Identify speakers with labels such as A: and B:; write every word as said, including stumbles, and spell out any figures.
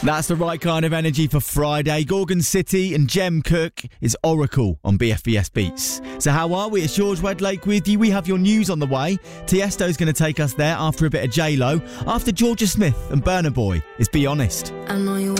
A: That's the right kind of energy for Friday. Gorgon City and Jem Cook is Oracle on B F B S Beats. So how are we? It's George Wedlake with you. We have your news on the way. Tiesto's going to take us there after a bit of J-Lo. After Georgia Smith and Burna Boy is Be Honest.
B: I know you